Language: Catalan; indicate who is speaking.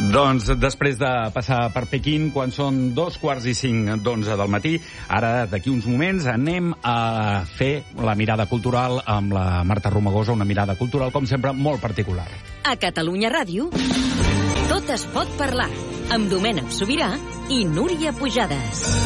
Speaker 1: Doncs després de passar per Pequín, quan són 2:45 del matí, ara, d'aquí uns moments, anem a fer la mirada cultural amb la Marta Romagosa, una mirada cultural, com sempre, molt particular.
Speaker 2: A Catalunya Ràdio, tot es pot parlar, amb Domènec Sobirà i Núria Pujades.